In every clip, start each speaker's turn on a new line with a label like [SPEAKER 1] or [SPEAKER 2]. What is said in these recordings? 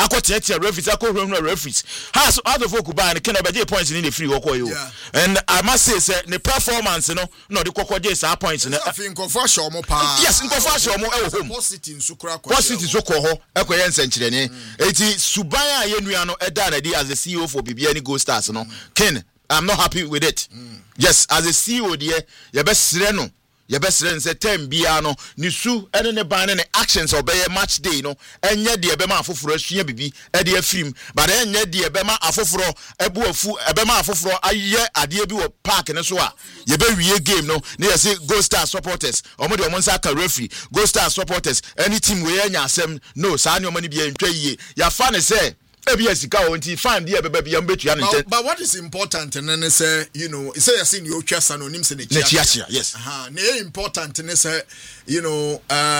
[SPEAKER 1] akotete referees akohwehwe referees has other folk buy and can be points in the free okwo yo and I must say the performance no the kokoje sa points no
[SPEAKER 2] I think of for sure mo pa
[SPEAKER 1] yes in for sure mo e home
[SPEAKER 2] positive nsukura kwa
[SPEAKER 1] positive so ko ho ekoye nsenkyerene eti suban a yenua no eda na di as the CEO for Bibia ni Gold Stars no Ken I'm not happy with it yes as a CEO there you best sire no ye besren say time bia no ni su ene ne ban ne actions obey match day no enye de be ma afoforo asua bibi e de afrim but enye de be ma afoforo ebu afu e be ma afoforo aye ade bi wo park ne so a ye be wie game no ne ye say Gold Star supporters omo de omo nsa ka referee Gold Star supporters any team we anya asem no saa ne omo ne bia ntwa yie ya fa ne say Sika onti fine there baby am betua no
[SPEAKER 2] but what is important and then say you know say you see you twasa no nim say ne chia
[SPEAKER 1] yes
[SPEAKER 2] na important and say you know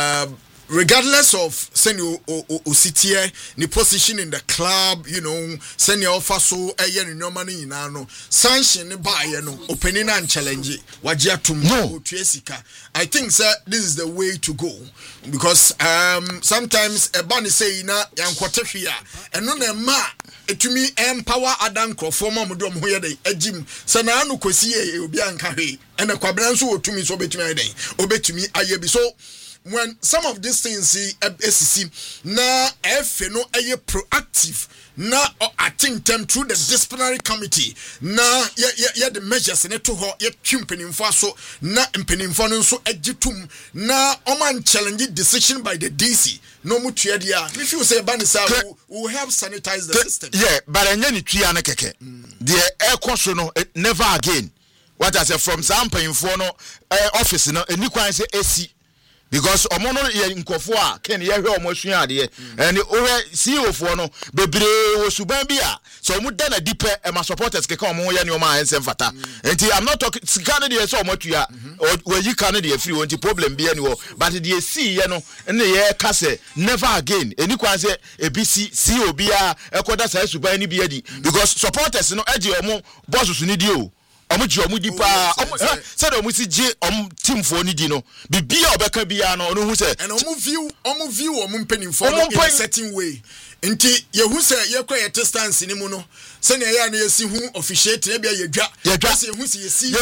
[SPEAKER 2] regardless of send you sit here the position in the club you know send your offer so eye no money na no sanction buy no opening and challenge wagya tum Sika. I think sir this is the way to go because sometimes a ban say na yankwote hwea eno na ma etumi empower adan crofoma mo do mo ye dey agim se na anu kwesi ye obi anka hwe ena kwabra nso otumi so betumi aye dey obetumi aye bi so when some of these things see na efe no aye proactive na I think them through the disciplinary committee na ya the measures ne to ho ya twimpenimfo so na mpenimfo no so agitum na oman challenge decision by the DC no mutua dia if you say banisa will help sanitize the system
[SPEAKER 1] yeah but enya ni tua na keke the air so no never again what I say from sampanyimfo no office no eni kwan say AC because omono ye nkofo a ken ye hwe omo sua ade and CEO fo no bebre wo suban bia so omo da na dipe e ma supporters ke ka omo ye ne omo ansem fata enti I'm not talking sikane de so omo tua we yi kan de free wonti problem bia ni wo but de see ye no ne ye ka se never again eni kwan se ebisi CEO bia ekoda sa suban ni bia di because supporters no age omo boss su ni di o omo ji omo di pa say do omo si je team for ni di no bibia obeka bia no no hu say
[SPEAKER 2] and omo view omo mpenimfo in a certain way nti ye hu say ye kwa ye distance ni mu no say na ya na ye si hu officiate na bia ye dwa say hu say ye si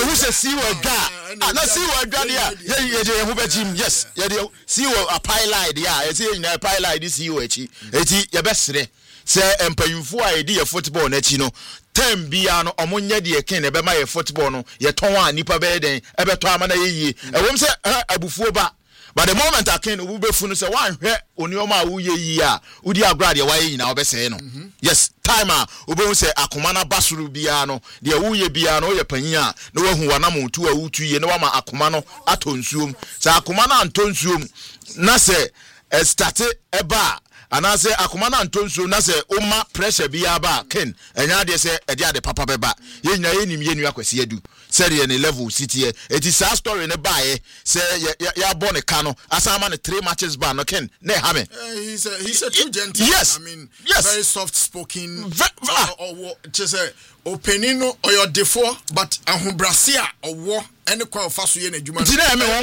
[SPEAKER 2] dwa
[SPEAKER 1] na si wa dwa dia ye hu be jim yes ye de si wo a pilot dia ye say na pilot di si wo echi eti ye be sere say empanyimfo a ye di ye football na echi no tem bia no omonye de ken ebe ma ye football no ye ton a nipa be den ebe to amana ye e wom se abufuo ba but the moment aken obu be fu no se wan hwe onioma a wo ye yi a udi agrade ye wa ye nyina obese no yes time a obu se akoma na basuru bia no de wo ye bia no ye panyin a no wahu wanam tu a wutu ye no wa ma akoma no atonsuom se akoma na antonsuom na se start eba anase akoma na ntonso na se oma pressure bia ba ken enya de se ede ade papa beba ye nya ye nim ye nu akwese adu sere ne level city e eti sa story ne bae se ya born e ka no asama ne 3 matches ba no ken ne ha me
[SPEAKER 2] he's a true gentleman
[SPEAKER 1] yes.
[SPEAKER 2] I mean
[SPEAKER 1] yes.
[SPEAKER 2] very soft spoken or just opening or your default but ahobrasia or any kwa faso ye na adwuma no
[SPEAKER 1] tina me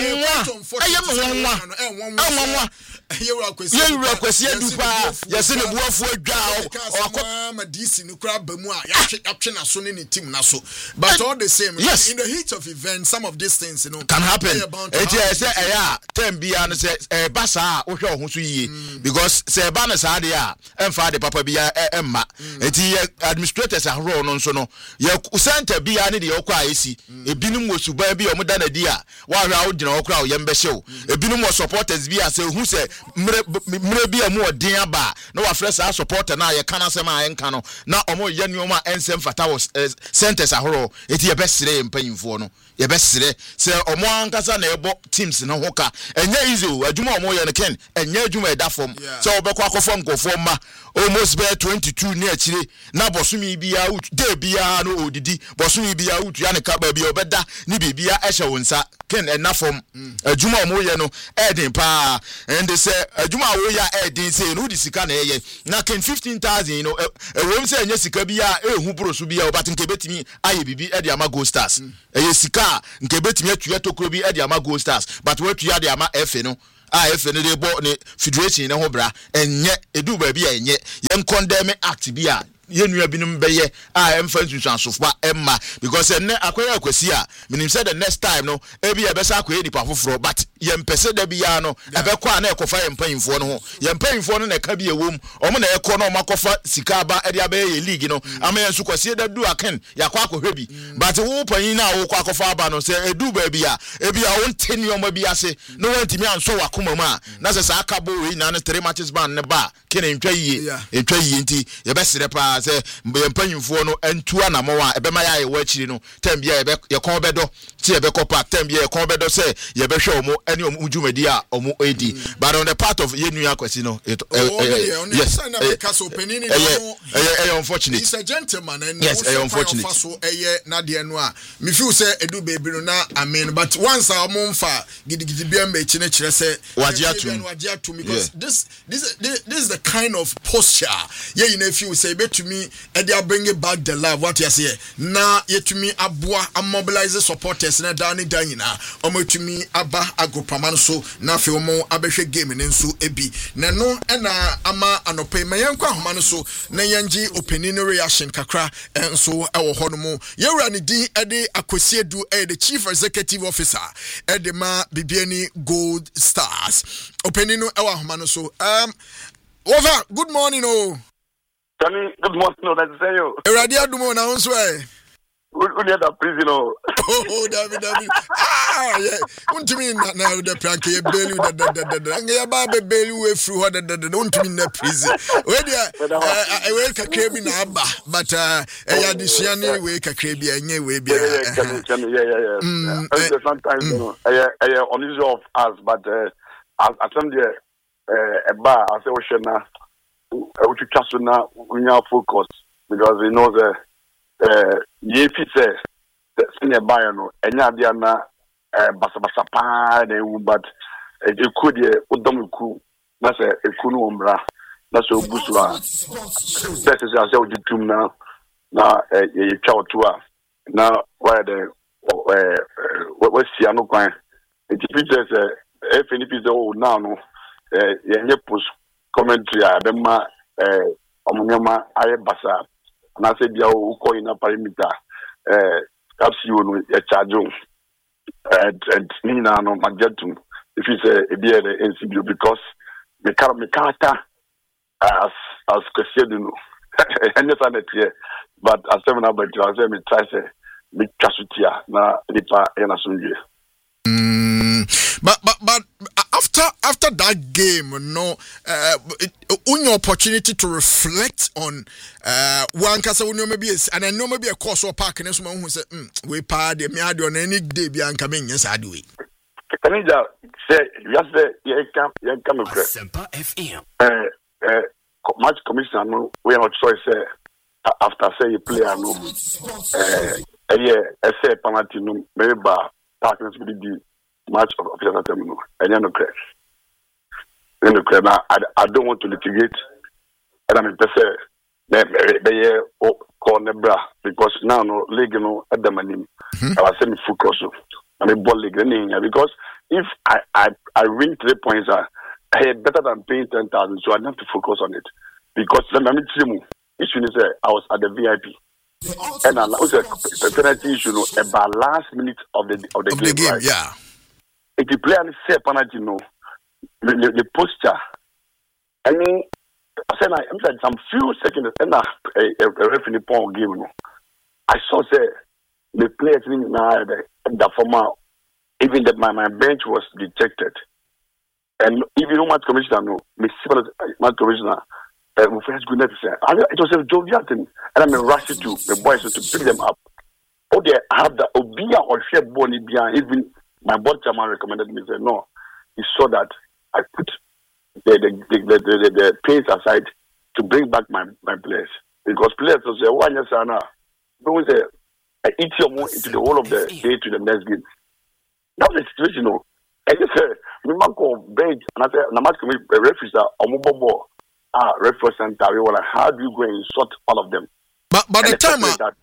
[SPEAKER 1] wonwa ye kwesi adu pa ye se ne buafo adwa
[SPEAKER 2] ma DC no kra ba mu a ya twe na so ne team na so but all the same
[SPEAKER 1] yes.
[SPEAKER 2] in the heat of event some of these things you know
[SPEAKER 1] can happen it is say tem bia no say ba sa wo hwe ho so yie because say ba na sa de a emfa de papa bia emma enti administrators ahro no so no ye center bia ne de okwa esi ebinum wo suba bia omo da na di a wa hwe a wo gina okra wo yembe hyew ebinum wo supporters bia say hu say mre bia mu odin aba na wa fresh a supporter na ye kana sema a enka no na omo ye nyoma ensem fata wo centers ahro eti ye besire mpanyimfo no ye besire say omo ankasa na ebo teams na hoka enye easy adwuma omo ye no ken enye adwuma eda form so obekwa akofom nkofom ma almost be 22 ne akire na bosumi bia de bia no odidi bosumi bia utu ya ne ka ba bia obeda ni bibia ehye wonsa ken ena form adwuma omo ye no edin pa and they say adwuma wo ya edin say no di sika na ye na ken 15,000 you know ewom say enye sika bia ehu brosu bia obatin ke betimi aye bibi e de ama Gold Stars eye sika nke betimi atua tokro bi e de ama Gold Stars but we atua de ama efe no efe ne de bo ne federation ne ho bra enye edu ba bi enye yen condemn act bi a yenua binum beye emfa nsusuansofo emma because enne akwaya akwasi a menim say the next time no ebi ebesa akwaya nipa foforo but yempese da biya no ebekọ a na ekofa yempanyimfo no ho yempanyimfo no na ka bi ewom omo na ekọ no makofa sika ba ede abaye league no ama yensu kwasi da du aken yakọ akohwe bi but wo panyin na wo kwa akofa aba no say edu ba bi a ebi a won teni omo bi ase no wantimi anso wakoma mu a na se sa akabo we na 3 matches ban ne ba kene ntwa yie nti yebesere pa say mpanyimfo no entua na mo a ebema ya yewa chiri no tem bia ye kon bedo ti ye be kopa tem bia ye kon bedo say ye be hwe omo ene omo djumadi a omo edi but on the part of yenua kwesi no yes unfortunate
[SPEAKER 2] he's a gentleman and
[SPEAKER 1] yes unfortunate
[SPEAKER 2] so na de no a me feel say edu baby no na amen but once a omo mfa gidigidi bia mba chi ne kire say wajiatum because this is the kind of posture ye na feel say betumi and they are bringing back the love. What you say? Na yetumi abua mobilize supporters na down na omo tumi aba agopaman so na fe omo abehwe game ne nso ebi na no na ama anope mayenkwa homa no so na yanji opinion reaction kakra enso ewo ho no mu yewura ne din ede akosie du the chief executive officer ede ma bibiani Gold Stars opinion ewo homa no so over good morning
[SPEAKER 3] Johnny, good morning. No, that's you.
[SPEAKER 2] Eradia Dumo na onso eh.
[SPEAKER 3] Uni da prison.
[SPEAKER 2] Oh, David. Yeah. Untimi na the prank e belu da. Nge ba be belu we through ho da. Untimi na prison. We dia we kakra bi na aba, but ya disuane we kakra bi anye we bi.
[SPEAKER 3] Yeah. Sometimes unusual of us, but at some day eba I say we should na we should trust na we are focus because we know the if it says senior buyer no enya dia na basa pa na but e could ye odomuku na say e kunu ombra na so busua that is as you do now na ye twa to a na why the what see no kwan it is if any piece oh now no ye post commentary abema omunyama aye basa na se bia o ko ina perimeter capsule no ye charge and nina no magetum if you say e bia the NCBO because me character as question no any sanity but as seven about I say me try say me trasutia na lipa ena sunje
[SPEAKER 2] But after that game, no, your opportunity to reflect on one case maybe and I know maybe a course or park and someone who said we party me had on any day be coming yes I do it.
[SPEAKER 3] Can you say yesterday you come
[SPEAKER 4] Semper FM.
[SPEAKER 3] Match commissioner no we not choice after say you play no say penalty no maybe partners with the match of official terminal and no crash. I don't want to litigate and I'm say corner bra because now no league no at the money I was saying focus I mean ball league because if I win 3 points I had better than paying 10,000 so I have to focus on it because I mean issue is I was at the VIP and I was a penalty issue about last minute of the game right?
[SPEAKER 2] Yeah.
[SPEAKER 3] If the player say penalty, no, the posture. I mean, I said some few seconds and a referee point game. No, I saw say the players in the former, even that my bench was detected, and even no match commissioner no, match commissioner. My friends good night say it was a jovial thing, and I'm rushing to the boys to pick them up. Oh, they have the Obia or share body behind even. My board chairman recommended me. Said no, he saw that I put the pains aside to bring back my players because players will say, "Why yes, Anna?" Don't say, "I eat your more into the whole of the day to the next game." That was the situation. No, I just said, "We might go bench," and I said, "No matter the referees are referee center. We will how do you go and sort all of them?"
[SPEAKER 2] But by the time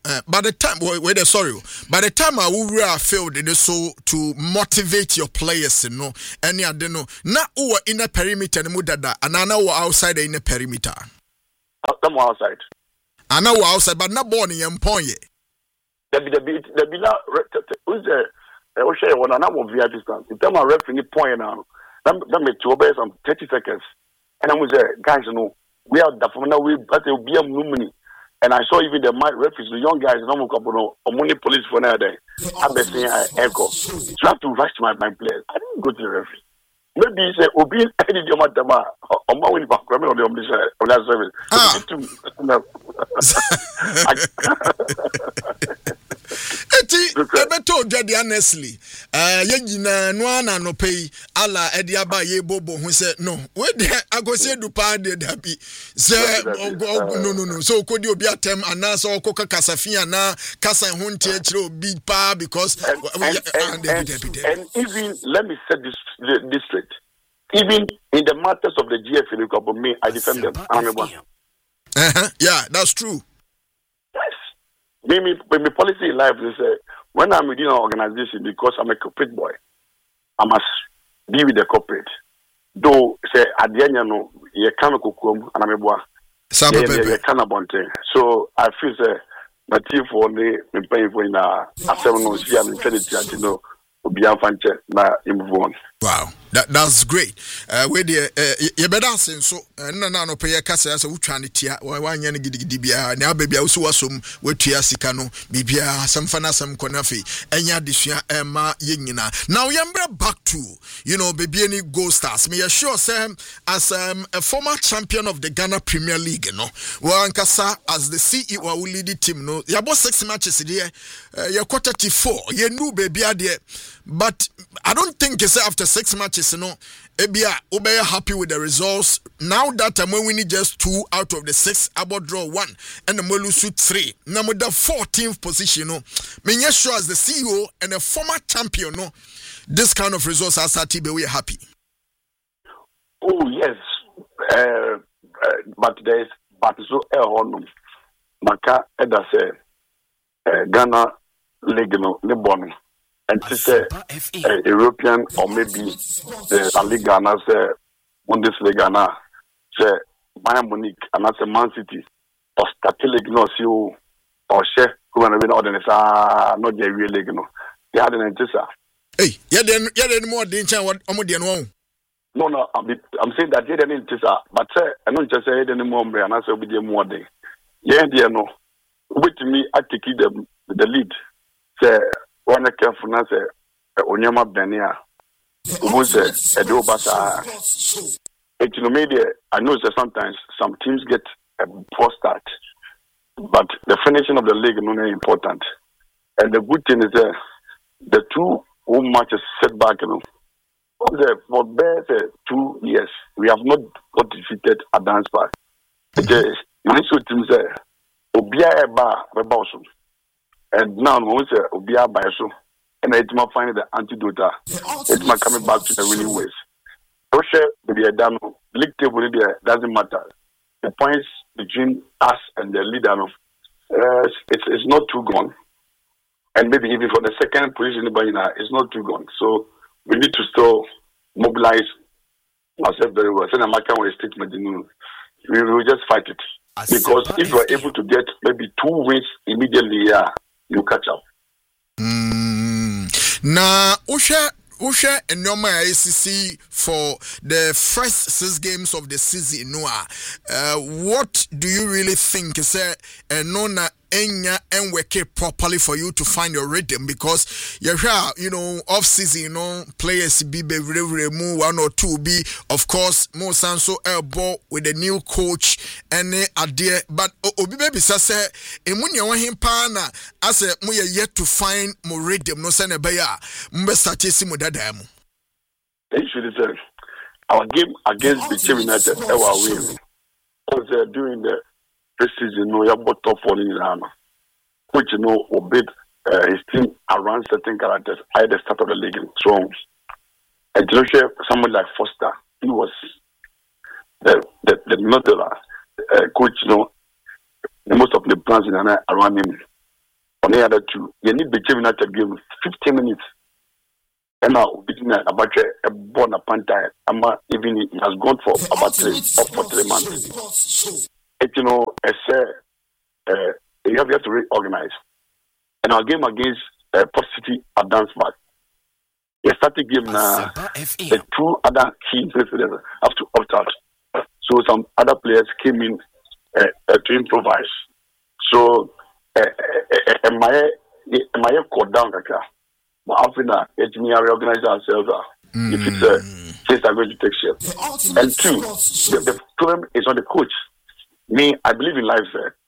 [SPEAKER 2] we were failed it so to motivate your players no any ade no na wo inner perimeter no mudada anana wo outside the inner perimeter
[SPEAKER 3] I'm outside
[SPEAKER 2] ana wo outside but na ball ni yempon ye
[SPEAKER 3] the bila who's the o share one na wo via distance the time ref ni point now that me to obey some 30 seconds and I'm say guys no we are the from now we but will be a mumini. And I saw even the referees, the young guys, no more couple of money police for now. I'm saying echo. So I have to rush my players. I didn't go to the referee. Maybe he said, "Obi, I did your matter, or my way back on that service."
[SPEAKER 2] Ebeto Jadi honestly, yegyina no ana no pay ala edi aba ye bobo hu say no we dey agose du pa de dabi say no so kodi obi atem ana so okoka kasafia na kasa hu ntie kire obi pa because
[SPEAKER 3] and even let me set this straight. Even in the matters of the GFL Cup, me I defend them.
[SPEAKER 2] Yeah, that's true.
[SPEAKER 3] My policy in life is when I'm within an organization, because I'm a corporate boy, I must be with the corporate. Though say at the end, you can't cook and I'm a boy. So I feel my team for me paying for in a 7 months year and credit you know be na move on.
[SPEAKER 2] Wow, that's great. We the you better say so. No pay kasa so utwa tia wan yan gidigidi bia na babia wo so wasom wetua sika no bibia samfana sam konafi enya desua ema yenyina. Now yembre back to baby any Gold Stars. Me sure say as a former champion of the Ghana Premier League wan kasa as the CEO who lead the team ya both 6 matches there ya quarter to 4 you knew baby there. But I don't think you say after 6 matches, Ebia, Obeya happy with the results. Now that I'm winning just 2 out of the 6, about draw 1, and the Molusu 3. Now with the 14th position, me sure as the CEO and a former champion, this kind of results as we are happy.
[SPEAKER 3] Oh yes, but there's so Maka Eda say Ghana League no bonus. And to say European or maybe the La Liga and say Bundesliga and say Bayern Munich and say Man City or Stati League no see or share who are not ordinary not the real league no. They had an antisa.
[SPEAKER 2] Hey, then more danger what Omodian.
[SPEAKER 3] No, I'm saying that they didn't antisa, but say I don't just say any more and I say with them more day. Yeah, dear no. With me I take the lead. Say one careful na say onyama benia who say edo basa media I know that sometimes some teams get a poor start but the finishing of the league is very important and the good thing is the 2 home matches setback for best 2 years we have not got defeated at dance park the initial team say obia ba also. And now we say Obia by so, and it might find the antidote. It might coming back to the winning ways. Russia be a done league table doesn't matter. The points between us and the leader of it's not too gone. And maybe even for the second position it's not too gone. So we need to still mobilize ourselves very well. Send a market with a statement we will just fight it. Because if we are able to get maybe 2 wins immediately, you catch up.
[SPEAKER 2] Na Usha and Noma ACC for the first 6 games of the season. What do you really think is Nona enya and work properly for you to find your rhythm? Because off season players be move 1 or 2 be of course more sanso elbow with the new coach and idea but obi baby say emunya wa himpa na as mo yet to find more rhythm no say na be ya mbe start esi mo dada mu.
[SPEAKER 3] Actually say our game against the United our win was during the preseason you have top 4 in Ghana, which obeyed his team around certain characters at the start of the league. So, and someone like Foster, he was the coach. most of the plans in around him. On the other two, you need the game at a game 15 minutes. And now, between a born a panther, even he has gone for about 3 months. You know, you have to reorganize. And our game against Port City advanced back. The starting game now, the 2 other key players have to opt out. So some other players came in to improvise. So, my called down, but after that, it's me reorganize ourselves. If it's things are going to take shape. And 2, the problem is on the coach. Me, I believe in life.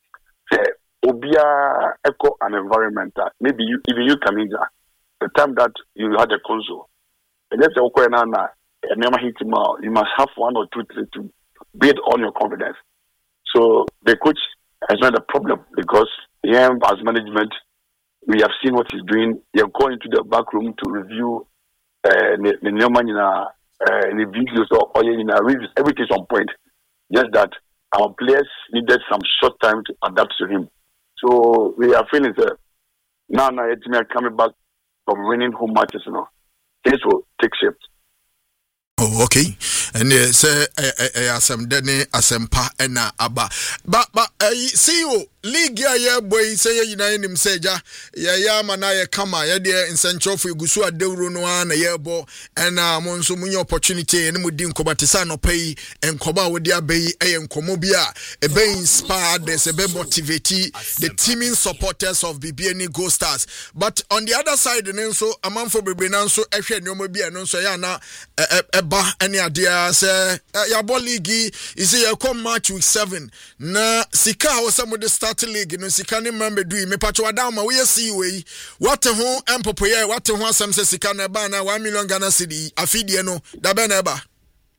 [SPEAKER 3] Obia echo an environment. Maybe even you come in there. The time that you had a console, and that's okay. And never hit him out. You must have 1 or 2 to build on your confidence. So the coach has not a problem because as management, we have seen what he's doing. You're going into the back room to review the videos or reviews. Everything's on point. Just that our players needed some short time to adapt to him. So we are feeling now it's coming back from winning home matches. Things will take shape.
[SPEAKER 2] Oh, okay. And say asem dene asempa ena aba. But see you league ya boy say yina nim seja ya mana ya kama ya de nsencho for gusu adewro no na ya bo ena mo nso munye opportunity ene mudi nkobatisa no pay enkoba wodi abai enkomo bia ebe inspire this ebe motivate the teaming supporters of BBN Gold Stars. But on the other side nso amanfo bebre nanso ehwe nyomo bia no nso ya na eba ene ade say ya ball league is ya come match week 7 na sika ho some the start league no sika ne member do me patcho adama we see we what ho empopoye what ho asem say sika na ba na 1 million Ghana cedi afidie no da be na ba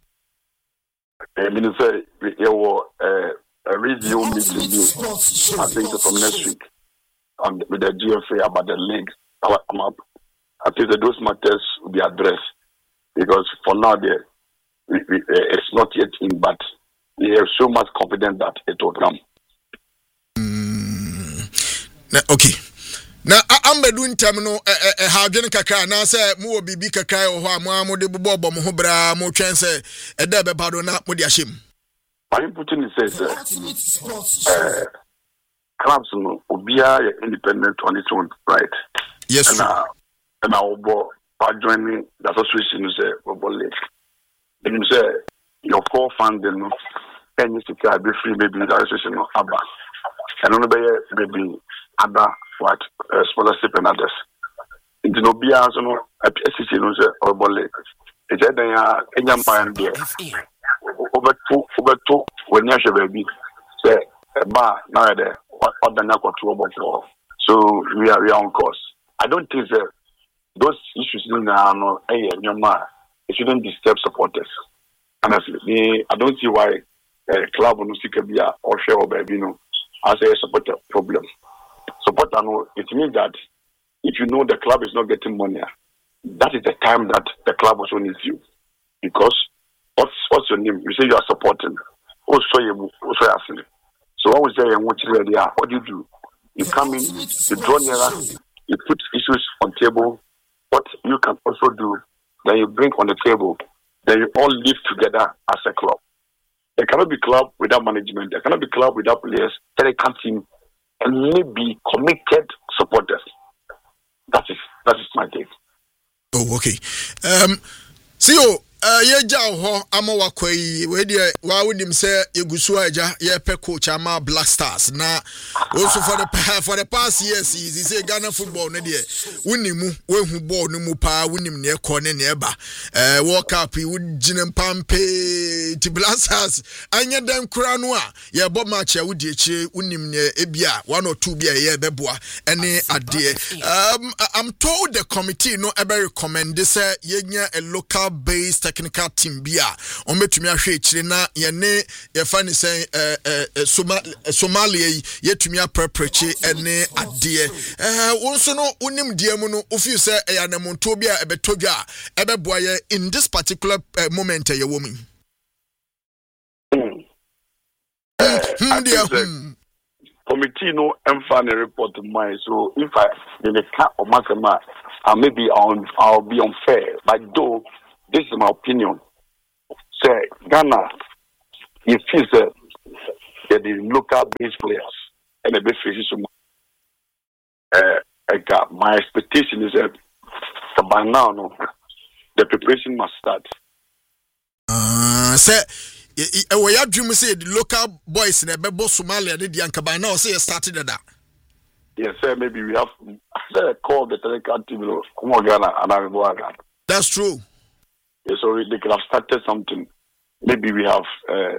[SPEAKER 3] me say you a review meeting due, I think from next week with the GFA about the league. I think that those matters will be addressed because for now it's not yet in, but we are so much confident that it will come.
[SPEAKER 2] Okay. Now I'm doing terminal hardware kakra na say mo bibi kakra ho mo de bobo mo ho bra mo twen say e da be bado na mo de ahyem.
[SPEAKER 3] My Putin says clubs no obia independent on its own right.
[SPEAKER 2] Yes.
[SPEAKER 3] And I will joining the association say football league. And say your core funding no any to be free maybe the association no aba. And no be maybe other what scholarship and others. It no be as no SCC no say football league. It's then ya enyampa and be over two when you should be say bar now there other na control about. So we are on course. I don't think that those issues in no it shouldn't disturb supporters. Honestly, I don't see why club no sikabia or share or baby no as a supporter problem. Supporter no, it means that if you know the club is not getting money, that is the time that the club also needs you. Because what's your name? You say you are supporting. Also you asking. So when we say what do you do? You come in, you draw nearer, you put issues on table. What you can also do, then you bring on the table, then you all live together as a club. There cannot be club without management. There cannot be club without players, technical team, and maybe committed supporters. That is my take.
[SPEAKER 2] Oh, okay. See you. Yeja ho amawa kwai we de wa wonim say yegusu aja ye pe coach ama Black Stars na also for the past years he say Ghana football no de wonimu we hu ball no mu pa wonim ne ekọ ne ne eba World Cup we ginem pampe ti Black Stars anya dan kura no a ye bo match a wodi echi wonim ne ebia 1 or 2 bia ye beboa ene ade I'm told the committee no ever recommend say yenya a local based technical team bia on metumi ahwe ekire na ye ne ye fa ni say Somalia yetumi aprepreche ene ade wonso no unim die mu no ofi say e anamonto bia ebetodwa ebeboa ye in this particular moment ye woman
[SPEAKER 3] committee no emphasis report to mine. So if I in the cat or mathema, maybe I'll be unfair. But though this is my opinion, say Ghana, if it's the local based players and the best faces. My expectation is that by now, no, the preparation must start.
[SPEAKER 2] Say, we have dream say the local boys in the Somalia did the by now say started that.
[SPEAKER 3] Yes, sir. Maybe we have call the telecom team. Come on, Ghana and Ghana.
[SPEAKER 2] That's true.
[SPEAKER 3] Yeah, so they could have started something. Maybe we have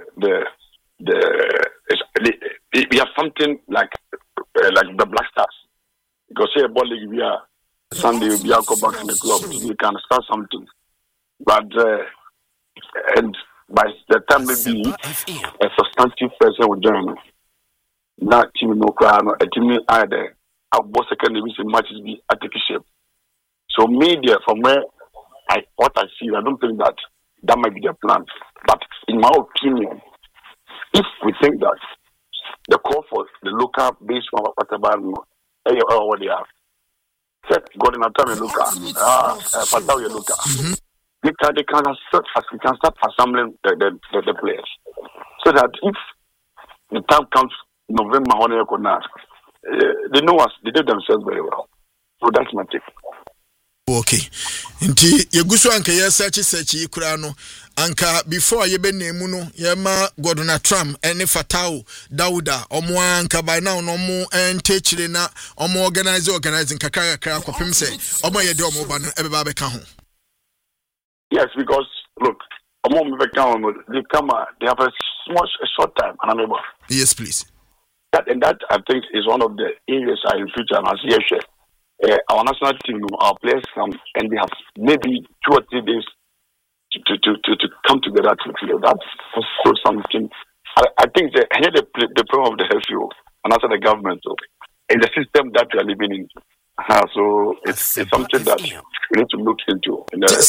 [SPEAKER 3] we have something like the Black Stars. Because here, ball league, we are Sunday, we are go back in the club. We can start something, but and by the time maybe a substantive person will join. Not team no crowd, a team either. Our boss second division matches be at the shape. So media from where what I see, I don't think that might be their plan. But in my opinion, if we think that the call for the local base from whatever. What they have set God in a time look at look at they can start assembling the players so that if the time comes November they know us, they do themselves very well. So that's my take.
[SPEAKER 2] Okay. Nti yeguso anka ye search kura no anka before ye be nemu no ye ma Gordon Trump ene Fatao Dauda omo anka by now no mo entechire na omo organizing kakra kopim se omo ye de omo ba no ebeba be ka ho.
[SPEAKER 3] Yes, because look, omo me be ka ho, they have a short time and I'm able.
[SPEAKER 2] Yes, please.
[SPEAKER 3] That I think is one of the areas I in future and I see a share. Our national team, our players come and they have maybe 2 or 3 days to come together to play. That's so something. I think the problem of the FU and also the government in the system that we are living in. So it's something that we need to look into.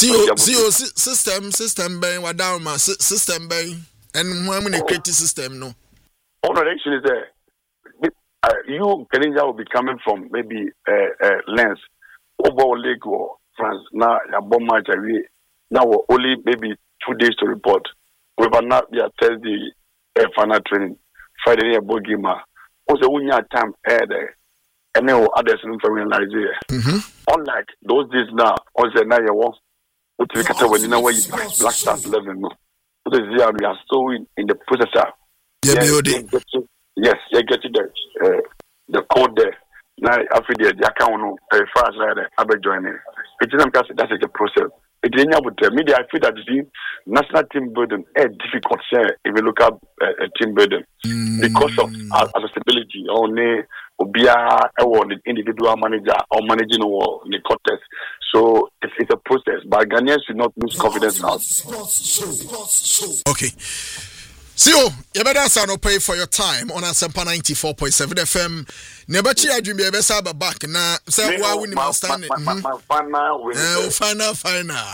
[SPEAKER 2] System being what down my system being and when we create the system no.
[SPEAKER 3] All the action is there. You Kenya will be coming from maybe Lens, over Lake or France. Now, a bomb match now only maybe 2 days to report. We will not be at Thursday final training, Friday a board game. Also, when you have time there, and then others in Nigeria. Unlike those days now, also now you walk with the when you know where you Black Stars 11. We are still in the process. Yes, you get the code there. Now, after the account, as far as I be joining, it is that's a process. It is with the media. I feel that the national team building is difficult. If you look at team building, because of accessibility, only the individual manager or managing the contest. So it's a process. But Ghanaians should not lose confidence now.
[SPEAKER 2] Okay. So, you better say no pay for your time on Asempa 94.7 FM. Never cheer dream be able to back now. Say why we not stand
[SPEAKER 3] my final win.
[SPEAKER 2] Final.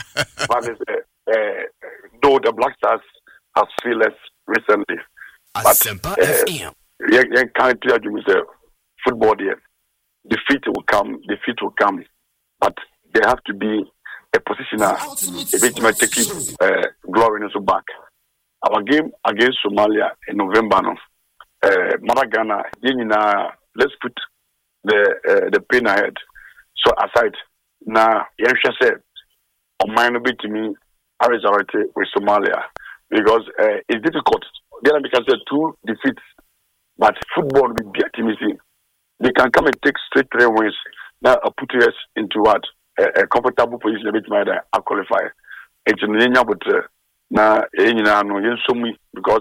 [SPEAKER 3] Though the Black Stars has fearless recently.
[SPEAKER 4] Asempa FM.
[SPEAKER 3] Yeah, can't clear dream say football there. Defeat will come, but there have to be a positioner a bit might take glory also back. Our game against Somalia in November, Ghana, let's put the pain ahead. So aside, now, Yensha said, on mine will be to me, I resurrected with Somalia because it's difficult. Then because there are 2 defeats, but football will be a team. They can come and take straight 3 wins. Now, put us into what a comfortable position. A bit might qualify. It's in the but. Na no yensumi because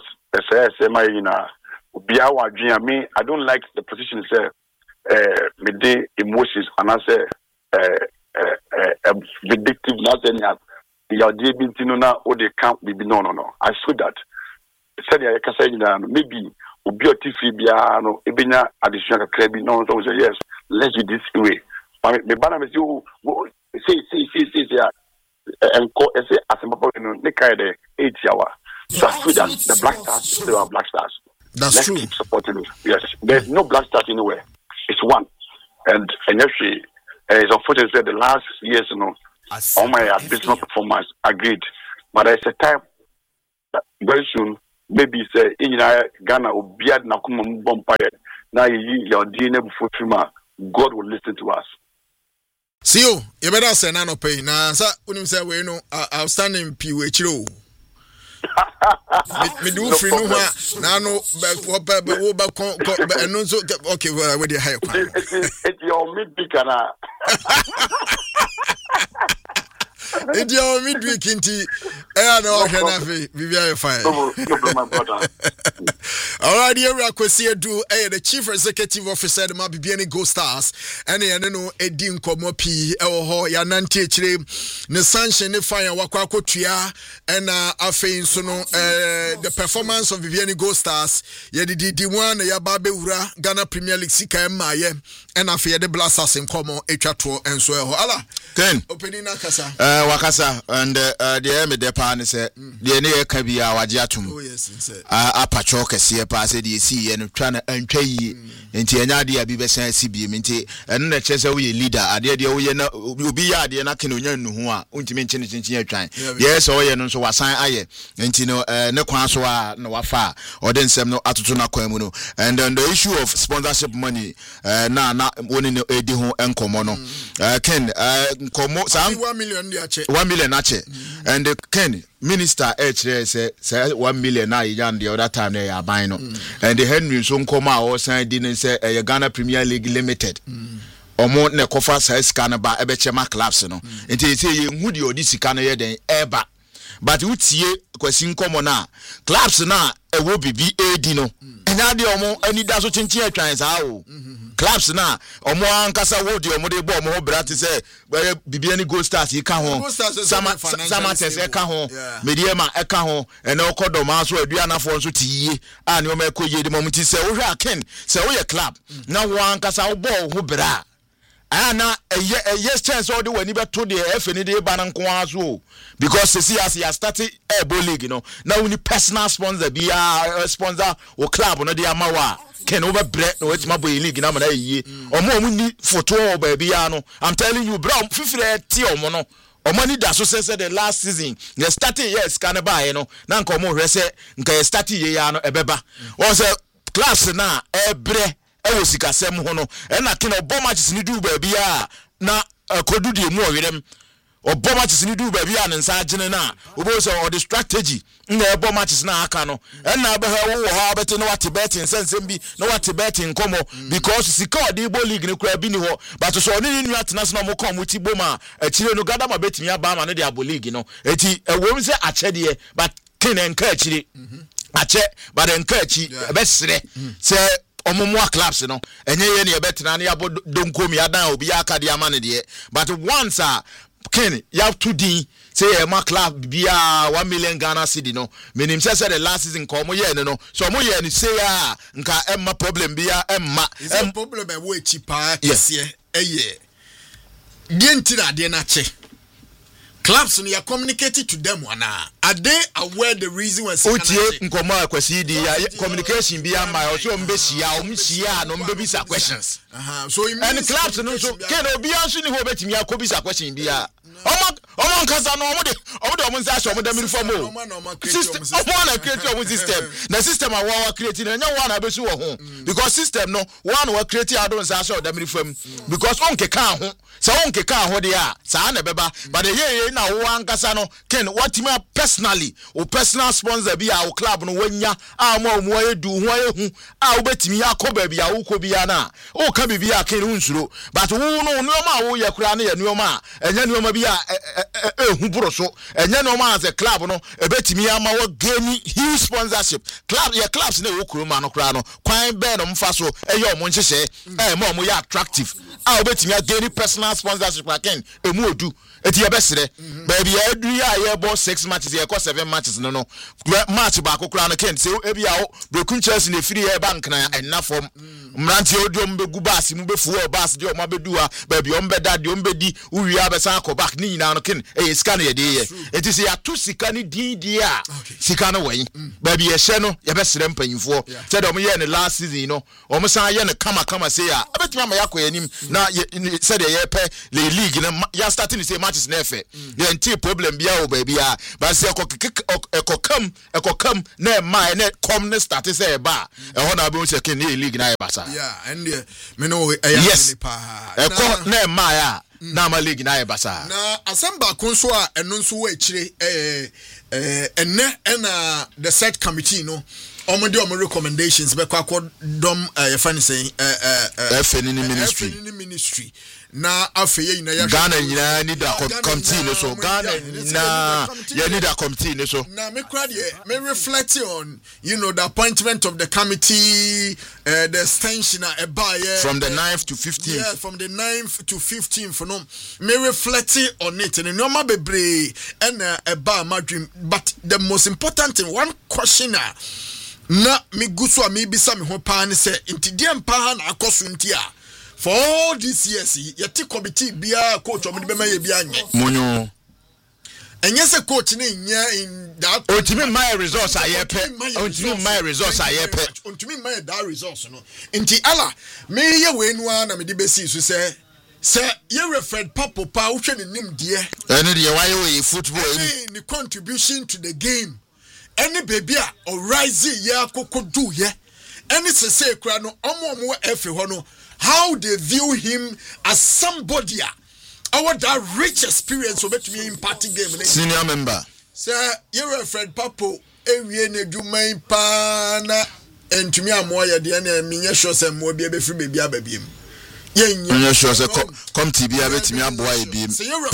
[SPEAKER 3] me I don't like the position say me de emotions and I say vindictive na say ya de binti no na o de camp be no I feel that said ya kasa maybe obi otifi bia no ebenya additional kakra bi no so say yes let's do this way me bana me say and say as a no they carry the 8 hour. So I feel that the Black Stars still are Black Stars.
[SPEAKER 2] Let's
[SPEAKER 3] true. Keep supporting it. Yes, there's no black start anywhere. It's one, and actually, it's unfortunate that the last years, all my abysmal performance agreed, but there's a time very soon. Maybe say in Ghana or Biad Nakuma Bompire. Now your DNA before Trima, God will listen to us.
[SPEAKER 2] See you better say nano pay. Now, sir, when you say we know outstanding PWHO. Me do free no nano okay, well, where the higher.
[SPEAKER 3] It's your mid-week and
[SPEAKER 2] it's your midweek inti. I know Henafi, Vivian fine. All right, here we are. The Chief Executive Officer of Mabibiani Go Stars, and I know Edin Komopi, Yananti Chile, Nesanche, Nefire, Wakwako Tria, and Afein Sono, the performance of Viviani Go Stars, Yedi one, Yababe Ura, Ghana Premier League Sika Maye, and Afia the Blasters in Como, Echato, and so Allah.
[SPEAKER 1] Then,
[SPEAKER 2] opening Akasa.
[SPEAKER 1] Wakasa, and the Emi Depan said, the Ene Kabia Wajatum.
[SPEAKER 2] Oh, yes,
[SPEAKER 1] Apachoka, see a pass, see, and trying to entry into Nadia Bibesa CB Minty, and the Chesawi leader, Adia, you be a dear Nakin, who are mention it in your time. Yes, or no, so was I, and no Kwanswa, no Wafa, or then some no Atutuna Koemuno. And on the issue of sponsorship money, now winning Ediho and Komono, Ken, Komo,
[SPEAKER 2] 1 million,
[SPEAKER 1] 1 million, and the Ken. Minister say 1 million na yan the other time they are buying and the Henry so come out or sign didn't say Ghana Premier League Limited omo ne kofa say scan ba ebechema clubs no enti say hu de odi sika no ye den eba but utie kwasi nkomo na clubs na ewo bibi edi no enya de omo ani da so chinchin atwan sa o clubs na omo ankasa wo de omo de bo omo ho brate say Bibiani Gold Stars yi ka ho sama tese ka ho mediema e ka ho ene okodo ma so aduanafo nso tiye a ne omo ekoye de momti say wo hwa ken say wo ye club na wo ankasa wo bo ho bra ana yes chance all the when you to the FND de bananko aso because see as you started Ebo League now we need personal sponsor be sponsor or club no dey amawa can over bread no it's my boy league na mana yi omo ni photo baby no I'm telling you bro fifire ti omo no omo ni da so say the last season the starting yes can buy na nka omo hwe say nka starting ye ya no ebeba o say class na ebre ewo sikasem ho no na ken obo matches ni du ba bia na kodu die mu owerem obo matches ni du ba bia ne nsa agene na obo so o the strategy na obo matches na aka no na be ha wo ha beti no what betting sensem bi no what betting komo because sika o the league ne kura bi ni ho but so oni ni atena so no mo kom ti boma akire no gada ma betimi aba ma no the abo league no eti ewom se achede but ken enka akire ache but enka achi be sere se omomwa clubs no enye ye ne yebetena na yabo donkomi adan obi aka de amane de but once ken you have to din say ma club bia 1 million Ghana cedi no menim say the last season ko mo ye no so mo ye ni say nka emma problem bia emma
[SPEAKER 2] problem e wo echi pa kese eye dientira de na che clubs no you communicated to them are they aware the reason when
[SPEAKER 1] otie nkomo akwasi di communication bi am my so mbehia omhia no mbebisa questions
[SPEAKER 2] so
[SPEAKER 1] and clubs no so ken obi anso ni ho betimi akobisa question bia omo nkasa no omo nza asho omo da mirifom system omo na create omo system na system awa create na nya one abesu wo ho because system no one wa create adon nza asho da mirifom because onke ka ho so onke ka ho de a sa na beba but ye na wo ankasa no ken what me personally o personal sponsor bi a o club no wanya a mo edu ho ehu a obetimi akoba bi a wo ko bia na o ka bi a ken unsuro but wo no nuoma wo ye kura na ye nuoma enya nuoma bi a ehu buro so enya nuoma as a club no ebetimi ama wo gain huge sponsorship club ye clubs na wo kuroma no kura no kwan be no mfa so eye omo nhyehyɛ mo ye attractive a obetimi gain personal sponsorship again emu odu eti ye besere baby adu ya ye bo 6 matches ye ko 7 matches no match ba kokura no ken say ebi a Brokun Chelsea na firi ye bank na enna form mranti odiom be gu bas mu be fuo bas de o ma bedu ha baby o mbeda de o mbedi uwi abesa akobak ni nyina no ken sika na ye de ye enti se ya to sika ni didi a sika na wen baby ye hye no ye be sere mpanyimfo se de o ye ne last season no o san ye ne kama say a abetima ma yakoye nim na se de ye pe le league na ya starting say matches na efe ye nti problem bia o baby a ba se ekokam na ma na come na start say e ba e ho na be o se ken e league na e basa
[SPEAKER 2] and me know yes
[SPEAKER 1] na ma ya na ma league na e basa
[SPEAKER 2] na asamba konso a eno nso wa akire enne the set committee no omode omo recommendations be kwa dom your friend saying ministry na afeye ina ya
[SPEAKER 1] Ghana nyina need a committee no so Ghana na you need a committee no so
[SPEAKER 2] na me crowd me reflect on the appointment of the committee the extension
[SPEAKER 1] from the 9th to 15th
[SPEAKER 2] yeah from the 9th to 15th for no me reflect on it and no ma bebre and my dream but the most important thing one question na me guso a me bisa me ho pa ne se intidie mpa ha na akoso ntia for all these years yeti committee bia coach o me be maye bia anye
[SPEAKER 1] monyo
[SPEAKER 2] enye se coach ne nya in that
[SPEAKER 1] ontimi my resource ayepe ontimi my resource ayepe
[SPEAKER 2] ontimi my that resource no nti ala me ye wenu a na me de besi so se ye referred papa pa wo hwe ne nim de
[SPEAKER 1] ene de why we football
[SPEAKER 2] any contribution to the game any baby or rising ya kokodu ye any say kra no omo efe ho no how they view him as somebody our that rich experience of me in party game
[SPEAKER 1] senior member
[SPEAKER 2] sir you referred papo ewie na dwuman pa na entumi amoya de na menye sure say mo bia be free baby ababiem
[SPEAKER 1] yenye sure say committee bia betimi aboa ebiem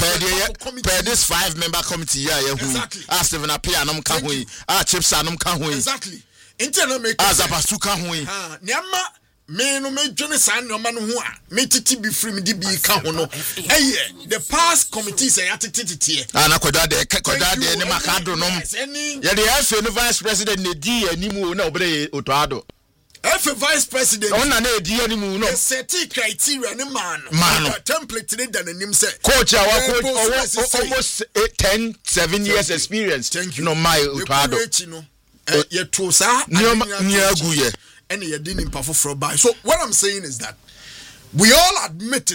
[SPEAKER 1] per this 5-member committee ya hu Steven Apia anom ka ho Chips anom ka ho
[SPEAKER 2] exactly intena make
[SPEAKER 1] Azabasu ka ho
[SPEAKER 2] niama me no me dwene san no ma no ho a me titi bi free me di bi ka ho no the past committees ya titi
[SPEAKER 1] na koda de ne makado nom ye de FA no vice president ne di animu na obere otoado
[SPEAKER 2] FA vice president
[SPEAKER 1] on na di animu no
[SPEAKER 2] set criteria ne man template ne dan anim say
[SPEAKER 1] coach our coach almost 7 years experience no my otoado
[SPEAKER 2] ye to sa
[SPEAKER 1] ni aguye
[SPEAKER 2] and you're dealing for by. So what I'm saying is that we all admit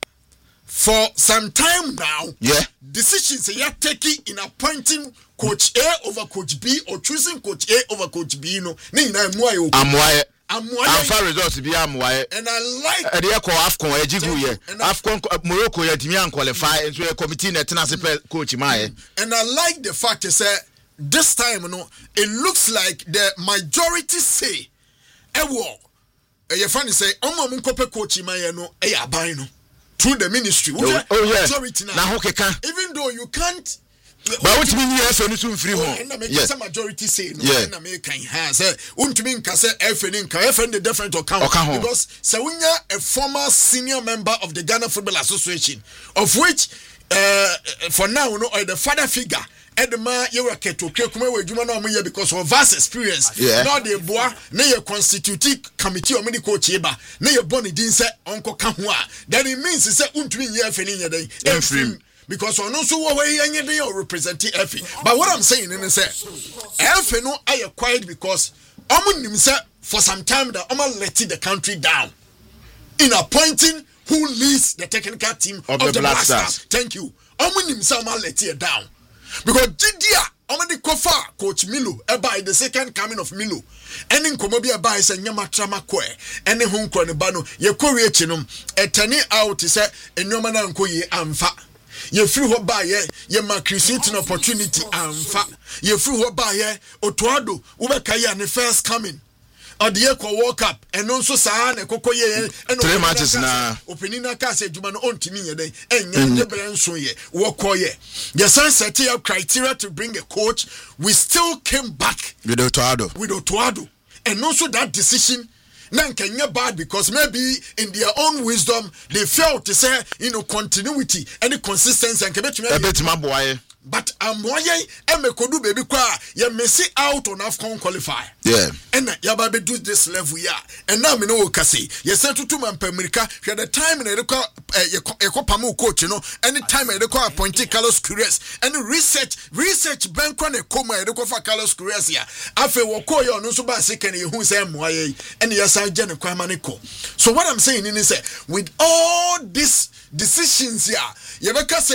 [SPEAKER 2] for some time now, decisions are taking in appointing Coach A over Coach B or choosing Coach A over Coach B. I'm
[SPEAKER 1] far results be and I like AFCON AFCON Morocco Yatimian qualify and so a committee coach Mae. And
[SPEAKER 2] I like the fact that this time it looks like the majority say funny say coach through the ministry even though you can't
[SPEAKER 1] but what mean yes any soon free home
[SPEAKER 2] yes majority say no na make kan say untumi nka say FN the different account because say when a former senior member of the Ghana Football Association of which for now the father figure Edema you keto krekuma we djuma na omoye because of vast experience now the boa na ye constitute committee o me coach eba na ye boni din say onko ka ho a that it means say untumi nye afeni nye den efrim because ono so wo we anye den o represent efi but what I'm saying is say efi no aye quiet because omunim say for some time that omo let the country down in appointing who leads the technical team of the Black Stars. Thank you. Omunim say omo let it down because Didia omadi kofa coach Milo by the second coming of Milo eni nkomo bia by say nyama trama kwe eni hu nkro ne ba no ye kori echi no etani out say enoma na nkoyi amfa ye free ho ba ye ma create an opportunity amfa ye free ho ba ye otoado wo be kai an first coming Odie ko World Cup eno nso saa na kokoye eno
[SPEAKER 1] 3 matches na
[SPEAKER 2] opening na ka say djuma no ontimi ye den enya bere nso ye wo koye the sun set up criteria to bring a coach we still came back
[SPEAKER 1] with
[SPEAKER 2] Otoado and also that decision na kenya bad because maybe in their own wisdom they felt to say continuity and consistency and
[SPEAKER 1] kebetima boy
[SPEAKER 2] but amoye emekodu baby kwa ye messi out on AFCON qualify
[SPEAKER 1] Yeah.
[SPEAKER 2] And yaba be do this level ya. And now me no kasi. You say to man per America, you the time in the pamu coach, you know, anytime I require appointed Carlos Queiroz. And research bank on a coma for Carlos Queiroz here. After wako yo no so ba second who say moye and yes I gen kwamanico. So what I'm saying is with all these decisions here, you say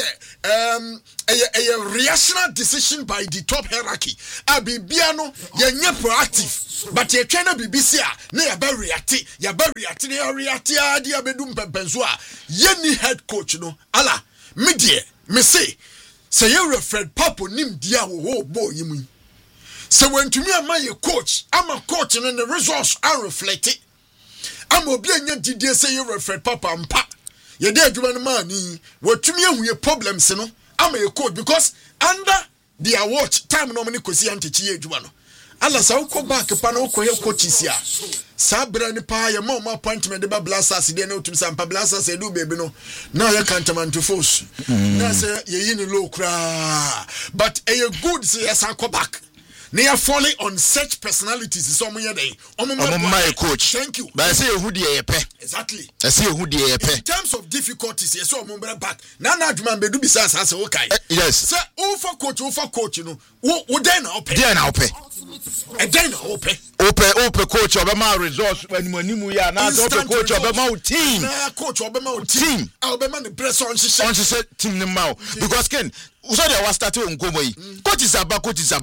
[SPEAKER 2] a reactionary decision by the top hierarchy. Abibiano yenye proactive, but ye trying to be busy. Ne ya be reacti, ne ya reacti adi abedum pempensua. Ye head coach no. Ala media me say ye Fred Papo nim dia wo boy yimu. So when to me am my coach, I'm a coach and the results are reflected. I'm obi anya didie say ye Fred Papa ampa. Ye dey adwuma no man ni what to me ahuye problems no. I'm a coach because under their watch time no many kosi antechi adwuma no. Ala sa uko back pa na uko he coaches ya. Sa bra ni pa ye mo appointment de ba blasters de na otum sampa blasters e do baby no. Now you can't man to force. Na say ye yin low kra. But a good say yes uko back. They are falling on such personalities. Is some day.
[SPEAKER 1] My coach.
[SPEAKER 2] Thank you.
[SPEAKER 1] But I say who the
[SPEAKER 2] exactly.
[SPEAKER 1] I say who the
[SPEAKER 2] in terms of difficulties, yes, so back. Now, man, be do besides as okay.
[SPEAKER 1] Yes.
[SPEAKER 2] Sir, over coach, you know. Who then open?
[SPEAKER 1] Then open.
[SPEAKER 2] And then open.
[SPEAKER 1] Open coach of my resource when you are now open coach of my team.
[SPEAKER 2] Coach of my team. I'll be man the press on. She
[SPEAKER 1] said team the mouth because Ken. So they was starting on Gomoi. Coach is a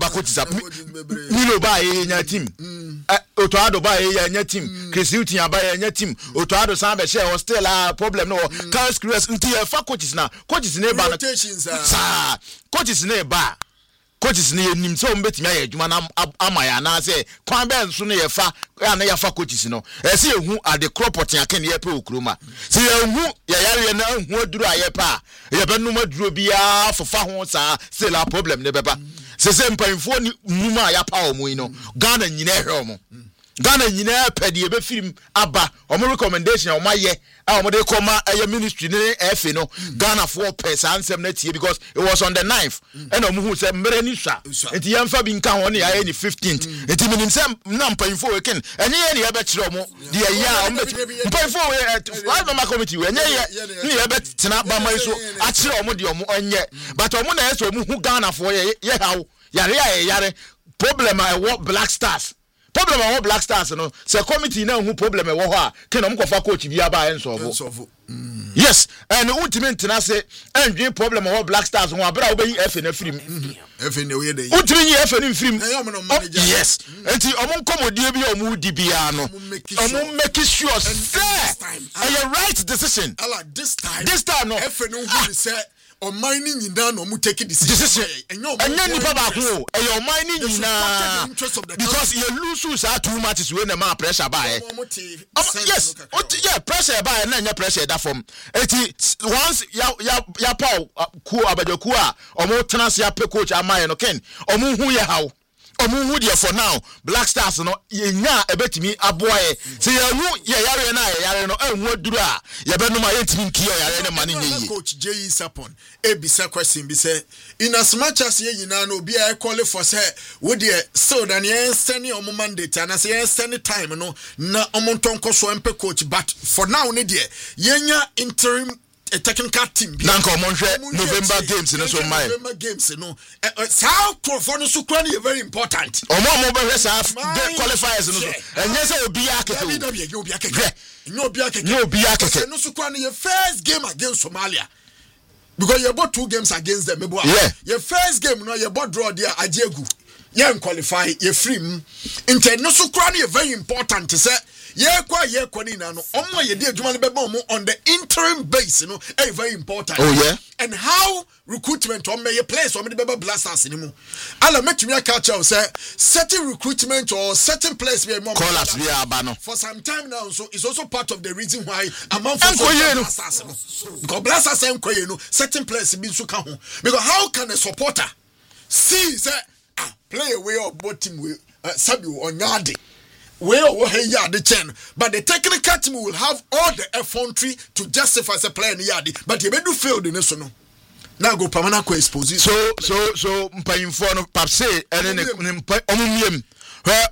[SPEAKER 1] Milo by a team. Otoado by a team. Chris Uti by a team. Otoado Samba share was still a problem. No, Carlos Queiroz until for coaches now. Coaches neighbor. Coaches neighbor. Coaches near him so bet me amaya na say kwan ben so no yefa na yefa coaches no e say hu ade cropot ya ken ye pe okroma say hu ya yare na hu aduru ayepa ye be no maduro bia fofa ho sa say la problem ne beba say mpanfo ni numa ya pa omo yi no Ghana nyina ehwe omo Ghana nyina pede be film aba omo recommendation omo ye omo de koma eye ministry ne efe no Ghana for pesa ansem na tie because it was on the 9th and omo hu say mbere ni swa enti yemfa bi nka ho ne ya ni 15th enti minim say na mpanfo we ken enye ye ne ye be kire omo de ya omo mpanfo we why mama committee we enye ye ne ye be tena ba mai so a kire omo de omo onye but omo na yeso omo hu Ghana for ye hawo yare problem I want Black Stars. Problem I want Black Stars no. Say committee na who problem e wo ho a ken am kofa coach bia ba ensolve. Yes, and ultimate na say endwen problem I want Black Stars ho abra obeyi F na firim.
[SPEAKER 2] F na we dey.
[SPEAKER 1] Ultimate F na firim. Yes. Enti omo komodie bi omo di bia no. Omo make sure say a right decision.
[SPEAKER 2] This
[SPEAKER 1] time no.
[SPEAKER 2] F no who say or mining in down or take decision. And
[SPEAKER 1] then your mining in because you lose too much when the man pressure by. Yes, yeah, pressure by and then your pressure that from. Once ya Paul ku abajokua or more tenants ya pe coach amaya no ken or who ya how. Omu dia for now Black Stars no yenya ebetimi aboye se yanu yare na yare no enwo duru a ye be no ma yetimi nkiyo yare ne mane nyi
[SPEAKER 2] coach J.E. Sapon ebisa question bi say in as much as ye nyina no obi a call for say wo de so dan ye send omo mandate and as ye send time no na omo tonko so empe coach but for now ne de yenya interim a technical team.
[SPEAKER 1] Nanko Montre November games in so my
[SPEAKER 2] November games no. South Crawford so very important.
[SPEAKER 1] Omo qualifiers no. And yes obi akeke.
[SPEAKER 2] No biakeke. No so kwan your first game against Somalia. Because you bought 2 games against them.
[SPEAKER 1] Yeah.
[SPEAKER 2] Your first game no you bought draw there Ajegu. You qualify you free. Inter no so kwan very important to say ye kwa ni na no omo ye de adwuma be ba on the interim base you know very important.
[SPEAKER 1] Oh yeah.
[SPEAKER 2] And how recruitment on may place or me be blasters ni mu ala metumi aka say certain recruitment or certain place be more
[SPEAKER 1] call us via abano
[SPEAKER 2] for some time now so it's also part of the reason why among for blasters because blasters enkoye no certain place be so ka ho because how can a supporter see say play away or both team we sabi onyade well, the chain, but the technical team will have all the effrontery to justify the player in the yard. But you may do fail the national. Now go Pamana exposition.
[SPEAKER 1] So, Mpayin for no Papse, and then where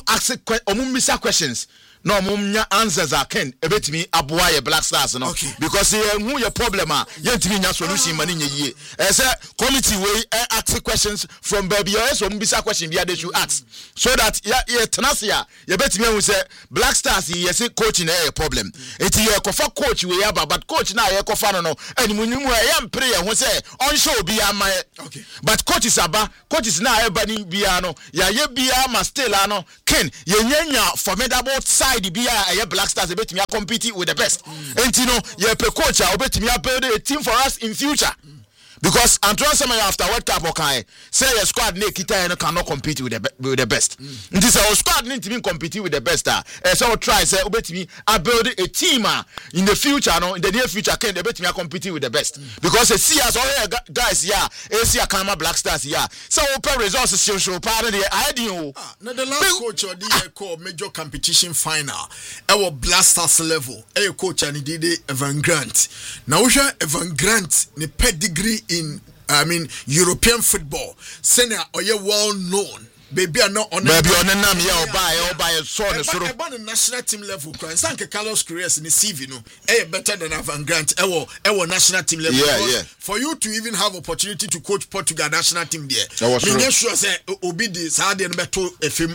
[SPEAKER 1] omu misa questions no omu answers are ken ebetimi aboa ye Black Stars no because who your problem yentimi nya solution mani nye yie say committee we ask questions from baby so omu bisa question bia they should ask so that ye tenasia ye betimi hu say Black Stars yes coach na a problem enti ye kofa coach we aba but coach na ye kofa no animunyumu e mpre ye hu say on show bia ma but coaches na eba ni bia no ya ye bia ma still ano ken ye nyanya formidable side bia a Black Stars betimi compete with the best enti no ye pe coach a betimi build a team for us in future because Antoine Semenyo after World Cup okay say your squad ne kita cannot compete with the best nti say our squad need to be compete with the best so try say obetimi build a team in the future no in the near future can obetimi compete with the best because see as all guys here see Akama Black Stars here so open resources show part of the idea
[SPEAKER 2] na the last coach or the call major competition final our Black Stars level coach and did Evan Grant now we share Evan Grant ni pedigree in European football senior or you well known baby are not on
[SPEAKER 1] baby on nam ya oba so ne soro
[SPEAKER 2] about the national team level crime sanke Carlos Correas in the CV no better than Van Grant ewo national team level for you to even have opportunity to coach Portugal national team there me sure say obi di sa de no beto efim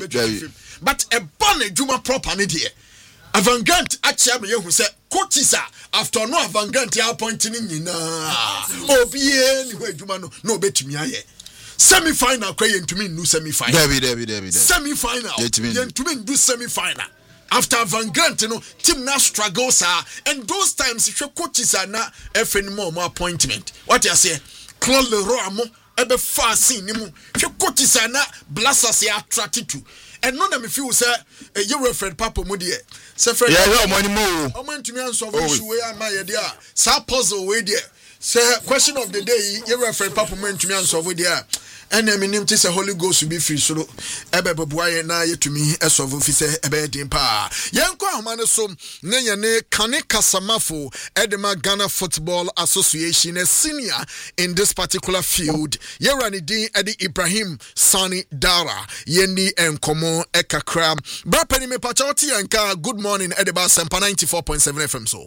[SPEAKER 2] but a born ejuma proper ne there Van Grant actually me who say coaches after no Van Grant ya appointing nyina obi ni ho ejuma no betumi aye semi-final kwa yentumi ndu semi-final
[SPEAKER 1] David
[SPEAKER 2] semi-final yentumi ndu semi-final after Van Grant team na struggles and those times if your coaches are na FN more appointment what you say Claude Leroy amo ebe far scene ni mu your coaches are na blasters ya attracted to and none of me feel say you referred papa mu de say friend
[SPEAKER 1] money more
[SPEAKER 2] o man to me answer issue we am here there sa puzzle we there say question of the day you referred papa mu to me answer we there and I mean say Holy Ghost will be free so ebe boy na yetumi esolve fi say ebe din pa yenko ahoma so na ne Kane Kasamafo Edema Ghana Football Association a senior in this particular field yerani din Eddie Ibrahim Sani Dara yendi enkomo ekakra bra pani me pachoti yanka good morning Edeba Sempa 94.7 FM so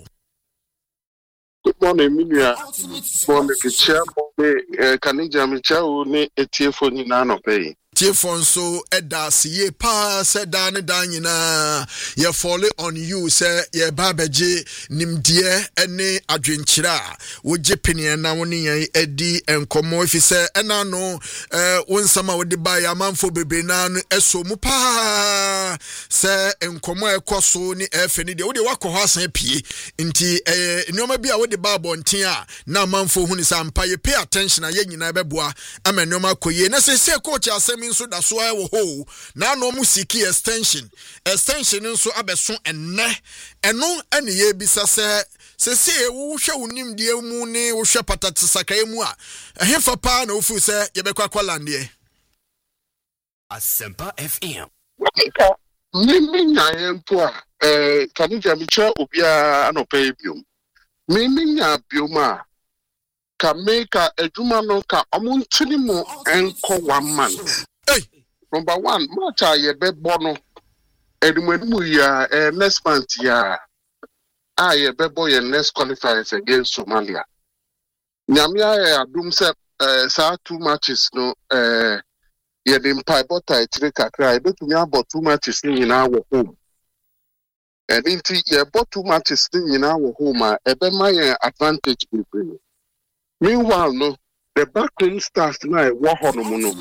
[SPEAKER 5] good morning, Minia. Morning, Kicha. Kanija Michao ne etiefo ni nano pay.
[SPEAKER 2] Tiefon so eda siye pa se dane danyina ye fall on you say ye babaje nimdie ene adwenkyira wo jepene na woni yan edi enkomo ifi se ena no wonsama wo de ba ya manfo bebre na no eso mu pa se enkomo ekoso ni efeni de wo de wakoho asan pie nti nneoma bi a wo de ba bonten a na manfo hu ni sampa ye pay attention a ye nyina beboa ama nneoma koye na se coach asem so da so wo ho na no musiki extension nso abeso enne eno ene ye bisa se wo hwe wonim de mu ne wo hwe patati sakai mu a ehfa pa na ofu se ye bekwa kwalande
[SPEAKER 4] Asempa FM
[SPEAKER 5] Mimi nya mpo a kanija bicha obia anopa biom mimi nya biom a ka make adwuma no ka omuntini mu enko 1 month. Number 1, matcha ye bebo no edumenu ya next month ya ye bebo ye next qualifiers against Somalia. Nyamia ya adum se sa 2 matches no ye dem pie bota itire kakra e betumi about 2 matches ni nyina wo home. Inti ye bought 2 matches ni nyina wo home ebe ma ye advantage people. Meanwhile no the backroom staff na wo ho no mu no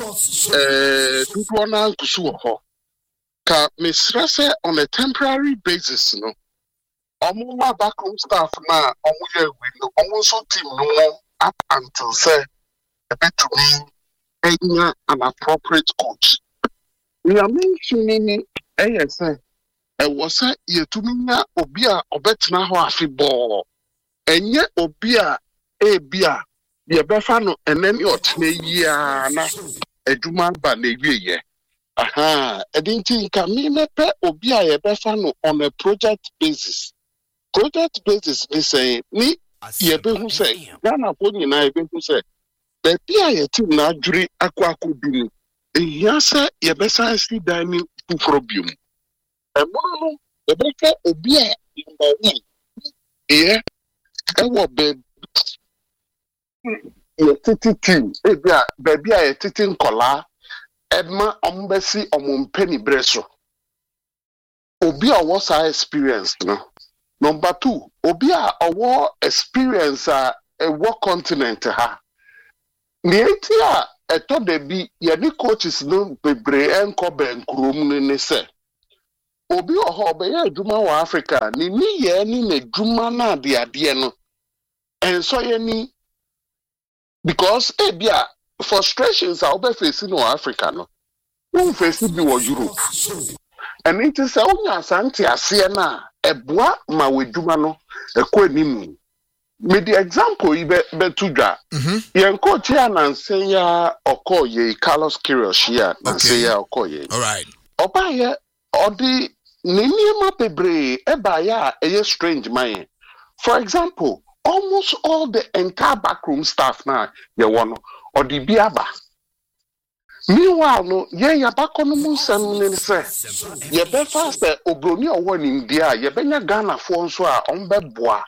[SPEAKER 5] tutu na nkusu wo ho ka misrase on a temporary basis no omo ma backroom staff na omo ye we no omo so team no up until say a bit to me an appropriate coach we are mentioning say was say ye to me obi a obetna ho afiball enye obi a ebia ye befa no enemi otne yia na eduma ba na wiye edinti nka mi mepe obi a ye befa no on a project basis ni say ni ye be hu say Ghana po nyina ye be hu say be bia ye team na adwuri akwa akobinu Ehia yebesa si dani fufrobium. Ebono ebeka obi a number 1. Ewo be ye titi team ebia baby a ye titi nkola edma ombesi omompeni breso. Obi a was experience no. Number 2, obi a owo experience a work continent ha. Nieti a eto de bi ye ni coaches no bebre enko ben krom ne se. Obi oho be ye adwuma wa Africa ni ye ni na adwuma na ade no. Enso ye ni because ebia frustrations are obe face no Africa no. Won face bi wo Europe. And it is a onya asante ase na eboa ma weduma no ekọ animu. Me the example you be tudwa. Yen coach ya na nsen ya okoye Carlos Queiroz ya na nsen ya okoye.
[SPEAKER 2] All right.
[SPEAKER 5] Oba ye odi niniema pebre eba ya eye strange man. For example, almost all the entire backroom staff na ye wono odi biaba. Meanwhile, no, ye bakono mu nsem ne se. Ye be fast obroni owo ni ndia, ye benya Ghana fo nso a ombeboa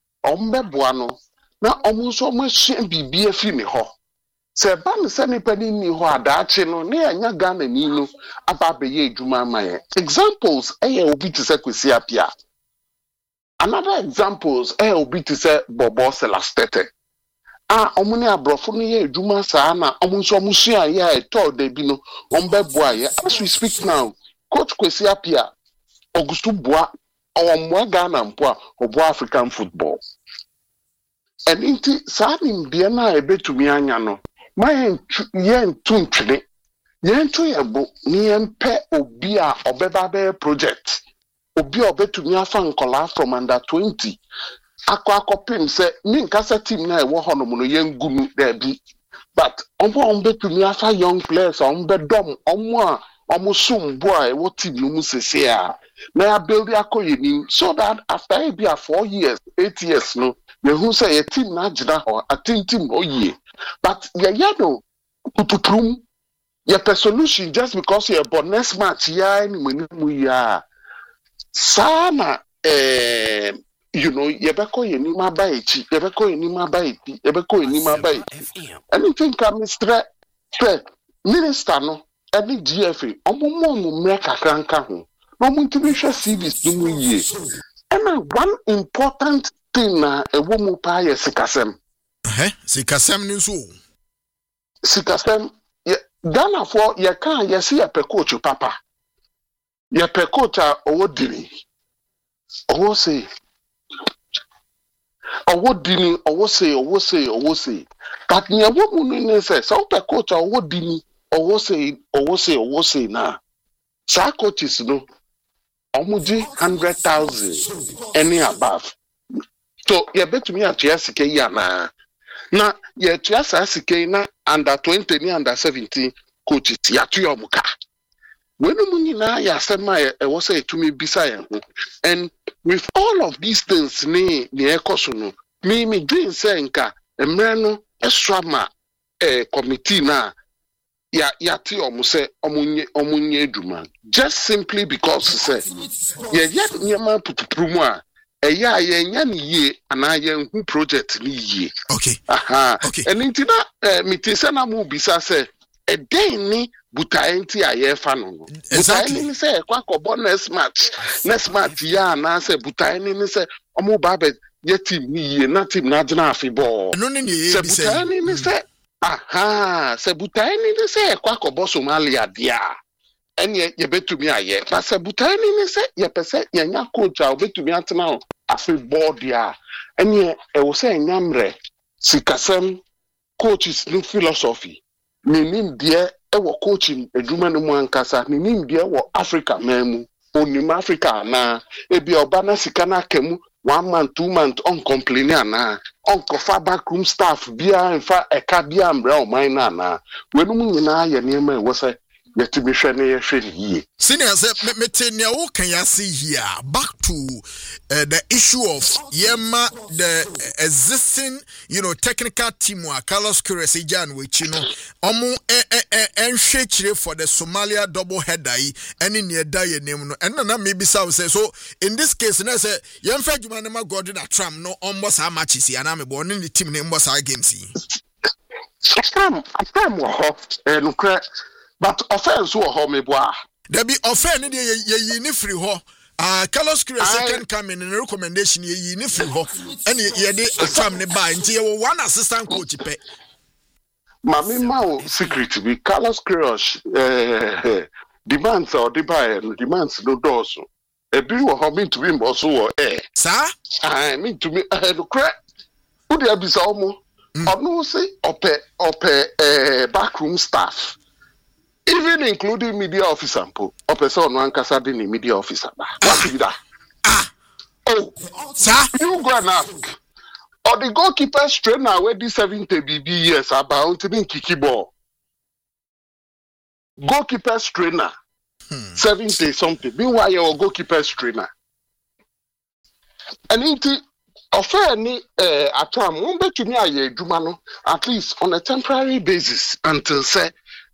[SPEAKER 5] no. Na omunso mo hye bibia fi ne ho. Se ba me se ne pani ni ho adaache no, ne anya Ghana ni no aba be ye adwuma amaye. Examples obi to say Kwesi Appiah. Another examples obi to say Bobo Selastete. Omuni abrofo no ye adwuma saa na omunso omusua ye eto de bi no ombeboa ye. As we speak now, Coach Kwesi Appiah Augusto Boa omwa Ghana mpo a obo African football. And inti saa ni bia na ebetumi anya no ma ye ntuntwene ye nto ye bo ni empe obi a obeba be project obi obetumi afa nkola from under 20 akopim se ni nkasa team na ewo hono no ye ngunu da bi but obetumi afa young players ombedom omo sumbo a ewo team no mu sese a na ya build akoye ni so that after e be 4 years 8 years no who say a team na jida ho a team oye but ya no putuprum ya solution just because you born next match ya ni mu ya sana you know yebeko ye ni mabaiti anything can Mr. Minister no any GFA omo mu meka kranka ho no mu ntibisha service mu ye and one important thing na ewo mu pa ye sikasem
[SPEAKER 2] sikasem ni so
[SPEAKER 5] sikasem Ghana for ye kan ye see ye pe coach papa ye pe coach a owo dini owo say but ni ewo mu ni say so pe coach a owo dini owo say na sa coaches no omuji 100,000 any above. So you bet me at Yasike yana. Na ye Yasike na under 20 ni under 17 coaches yatu yomuka. When muni na yasema was say to me beside and with all of these things ni ekosono me dream say nka emreno extra ma committee na yati omuse omunye eduma just simply because say ye nyama putuprumu a eya ye nya ni ye ana ye hu project ni ye
[SPEAKER 2] okay
[SPEAKER 5] and intina mitisa na mu bisa say den ni butaenti aye fa no butaenti ni say kwa kobo next match ya na say butaenti ni say omo ba be ye team ni ye na team na jina afibọ
[SPEAKER 2] no ni ye bi say
[SPEAKER 5] butaenti ni say se butaini ni se kwa kobo Somalia dia enye ye betumi aye but se butaini ni se ye pese ye nya coach a betumi atena afi board dia enye e wo se nyamre sikasem coaches no philosophy ninim dia e wo coaching eduma no mu ankasa ninim dia wo Africa memu onim Africa na ebi oba na sika na kemu 1 month 2 month on complain na on kofa backroom staff bia infa eka bia mbre o mine na wenu mu nyina ye niema e wo se yɛtumi hwɛ ne yɛhwɛ ne yie.
[SPEAKER 2] Senior said, Metenia, what can you see here? Back to the issue of Yema, the existing, technical team, Carlos Queiroz, which, and shake for the Somalia double header, and in your diet name, and then maybe some say so. In this case, and I say, Young Fedjumanema Gordon at Trump, no almost how much is he, and I'm born in the team name was our game.
[SPEAKER 5] I'm but offense who are me boy.
[SPEAKER 2] There be offense ye free ho. Carlos Queiroz second coming in a recommendation ye free ho. And ye de atram ne ba nti ye one assistant coach pe.
[SPEAKER 5] Mami ma secret be Carlos Queiroz demands or demands no doors. E bi wo ho me to be mo so wo
[SPEAKER 2] Sir?
[SPEAKER 5] I mean to me no cra. Who dey be so mo? Onu say backroom staff. Even including media officer, or person one casad in media officer. What is that? Oh,
[SPEAKER 2] sir,
[SPEAKER 5] you go and ask. Or the goalkeeper trainer where the 70 BB years about to be kiki ball. Goalkeeper trainer 70 something. Meanwhile, your goalkeeper trainer. And it offer any at time won't bet to me a Jumano at least on a temporary basis until say.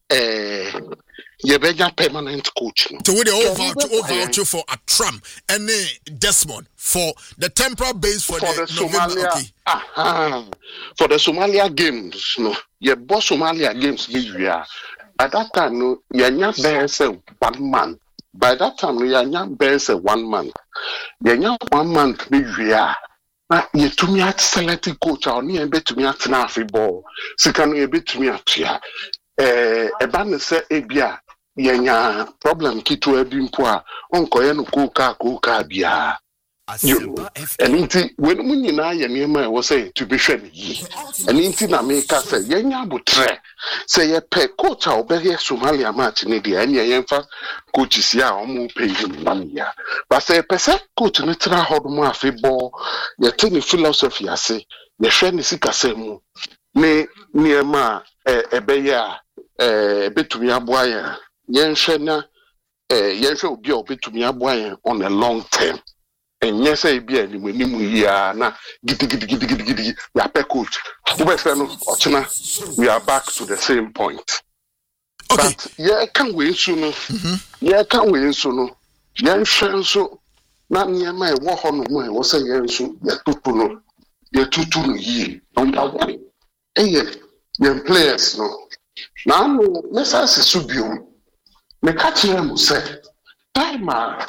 [SPEAKER 5] You're permanent coach.
[SPEAKER 2] So we over for a Trump and Desmond for the temporal base for the Somalia.
[SPEAKER 5] Okay. For the Somalia games, no, your boss Somalia games. At that time, no, you're not there as 1 month. By that time, you're not there as 1 month. You're not 1 month. Now, you to me at selected coach. I'll need a bit to me at Nafi ball. So can you be to me at here? Ebane se ebia yenya problem kitu ebimpo a onko ye no kuka bia enti when munyina ye niema e wo say to be hwe yi enti na me ka say yenya botre say ye pe coach a obeye Somalia match ne dia enya yemfa coach sia a omo pe yi ya ba say pese coach ne tra hodo afeball ye te ni philosophy ase ye hwe ni sikasemu ne niema ebeya betumi aboya yenhwe na yenhwe obi obetumi aboya on a long term enye say bia ni manimu ya na gidi ya pe coach ubese no ochina we are back to the same point. Okay. But yeah can we so no yenhwe so na niema e wo ho no mo e wo say yenso ya tutu no yi number 1 yen players no. Now, Mesa Subium, me catch him say, time,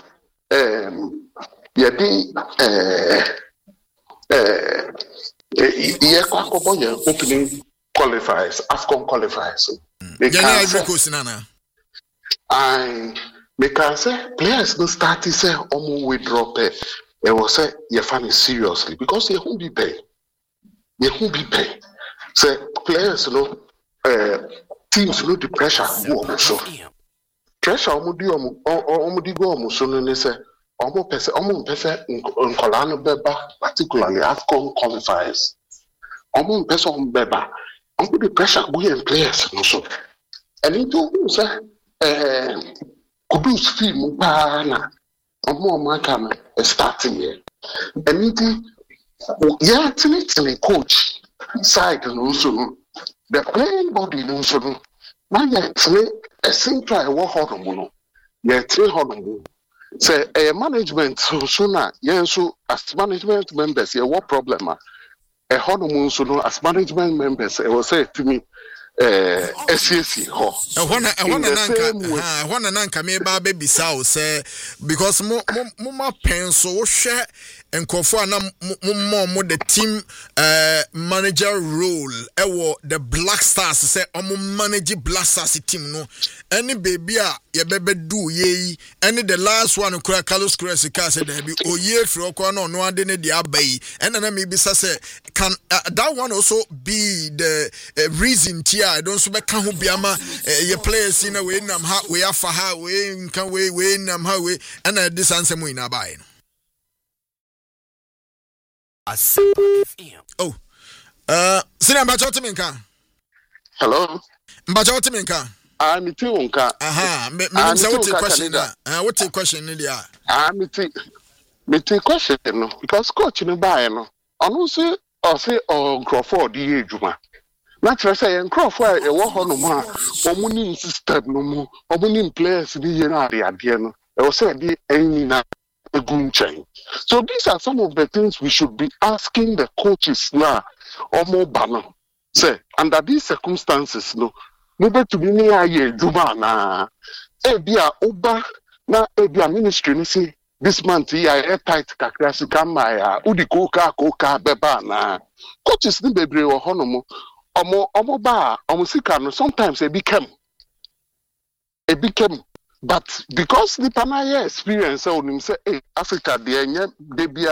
[SPEAKER 5] opening qualifiers, AFCON qualifiers. I make say players no start to say, withdraw pay. They will say, you're funny seriously because they won't be paid. Say, players, teams no the pressure go so pressure omudi go so no say omo pese nkola no beba particularly AFCON qualifiers omo pese beba omo the pressure go in players no so and into say Kudus film pa na omo maka starting here and into yeah tini coach side no so the playing body no so no na yet a central war hormone yet 3 hormone say a management so na yen so as management members you what problem a hormone so no as management members I will say to me SCC ho
[SPEAKER 2] I wanna nanka me ba baby sao say because mo pen so share enkofo ana mo the team manager role ewo the Black Stars say omo manage Black Stars team no any baby a ye bebe do ye any the last one kura Carlos Queiroz ka say there be oye free okwa no ade ne dia bayi and na me be say can that one also be the reason tia I don't so be kan ho biama ye players in we nam ha we afa ha we nkan we nam ha we and this answer mo ina bayi no oh sina mbacho timinka
[SPEAKER 5] hello
[SPEAKER 2] mbacho timinka
[SPEAKER 5] me too nka.
[SPEAKER 2] Me say what the question na. What the question ni dia?
[SPEAKER 5] Me take question no because coach no buy no. Ono say Crawford di edwuma. Na try say Crawford e wo ho no ma. Omo ni system no mo. Omo ni players ni ye na ade no. E wo say di enyi na egunchen. So these are some of the things we should be asking the coaches now. Omo bano. Say under these circumstances no maybe to be near ye Juma na ebia oba na ebia ministry ni say this month here tight kakra sika ma udi koka beba na coaches ni bebre wo hono mo omo ba omo sika no sometimes it became but because the panaya experience onim say Africa de enye de bia